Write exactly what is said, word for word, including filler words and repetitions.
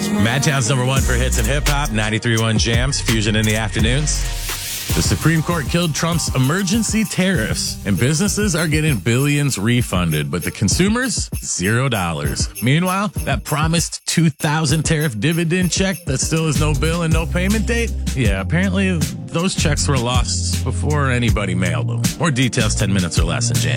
Madtown's number one for hits and hip-hop, ninety-three point one Jams, Fusion in the afternoons. The Supreme Court killed Trump's emergency tariffs, and businesses are getting billions refunded, but the consumers, zero dollars. Meanwhile, that promised two thousand tariff dividend check that still has no bill and no payment date, yeah, apparently those checks were lost before anybody mailed them. More details ten minutes or less in Jam.